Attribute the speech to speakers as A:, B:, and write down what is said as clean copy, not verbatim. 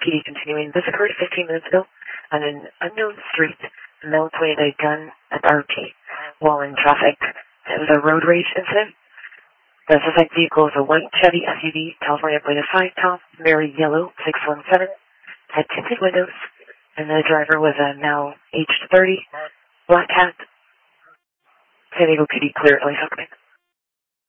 A: PD continuing. This occurred 15 minutes ago on an unknown street in Melatonin with a gun at RT while in traffic. It was a road rage incident. The suspect vehicle is a white Chevy SUV, California plate of 5 top, very yellow, 617, had tinted windows, and the driver was a now aged 30, black hat. San Diego PD clear at least.